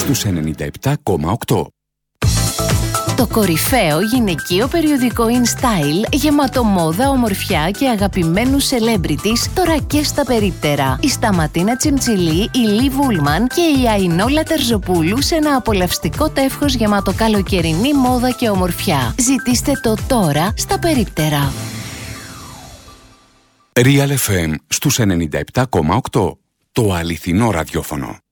στους 97,8. Το κορυφαίο γυναικείο περιοδικό InStyle, γεμάτο μόδα, ομορφιά και αγαπημένους celebrities, τώρα και στα περίπτερα. Η Σταματίνα Τσιμτσιλή, η Λι Βούλμαν και η Αϊνόλα Τερζοπούλου σε ένα απολαυστικό τεύχος γεμάτο καλοκαιρινή μόδα και ομορφιά. Ζητήστε το τώρα στα περίπτερα. Real FM στους 97,8. Το αληθινό ραδιόφωνο.